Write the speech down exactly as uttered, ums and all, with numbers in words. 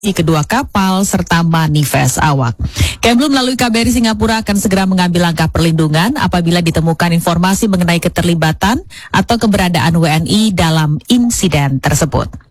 di kedua kapal serta manifest awak. Kemlu melalui K B R I Singapura akan segera mengambil langkah perlindungan apabila ditemukan informasi mengenai keterlibatan atau keberadaan W N I dalam insiden tersebut.